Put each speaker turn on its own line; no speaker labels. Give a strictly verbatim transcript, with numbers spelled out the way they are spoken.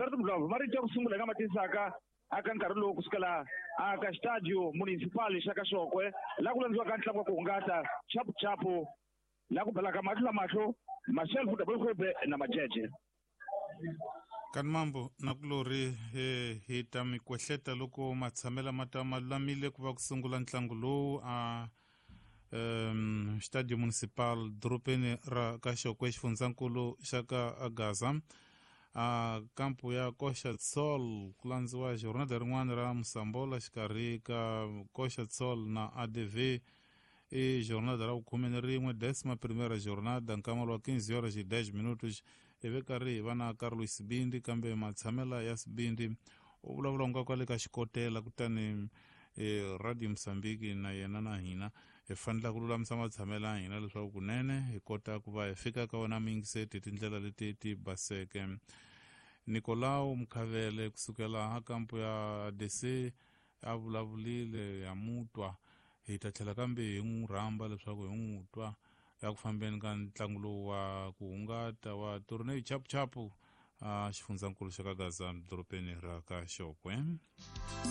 Alberto Mdlava marito ya kusungula kama tisaka aka nkarhi lowu kusukela aka stadio municipal xa ka Xokwe la ku landziwa ka ntlangu wa ku hungata chapu chapu la ku bela ka mati lamahlo Marcel Futabokwe na majeje
kan mambo na kulori he hita mikwehleta loko matshamela matama lamile ku va ku sungula ntlangu lowu a um stadio municipal dropeni ra ka Xokwe xifundzakulu xa ka Gaza a kampu ya Koxa Tsol ku landziwa jornada rin'wana ra Musambola xikarhi ka Koxa Tsol na A D V e jornada ra khume na rin'we décima primeira jornada nkamalo wa quinze horas e dez minutos eve karhi hi va na Carlos Sibindi kambe matshamela ya Sibindi u vulavula nga kwale ka xikotela kutani e Radio Msambiki na yena na hina hi fanele ku lulamisa matshamela ya hina leswaku kunene hi kota ku va hi fika ka wona mingiseti tindlela leti ti baseke. Nicolau Mkhavele kusukela ha kampu ya D C a vulavulile ya mutwa hi ta tlhela kambe hi n'wi rhamba leswaku hi n'wi twa ya ku fambeni ka ntlangu lowu wa ku hungata wa Tournoi chapu chapu a xifundzakulu xa ka Gaza dorobeni ra ka Xokwe.